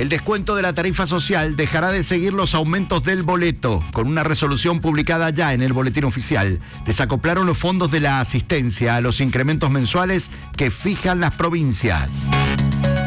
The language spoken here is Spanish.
El descuento de la tarifa social dejará de seguir los aumentos del boleto. Con una resolución publicada ya en el Boletín Oficial, desacoplaron los fondos de la asistencia a los incrementos mensuales que fijan las provincias.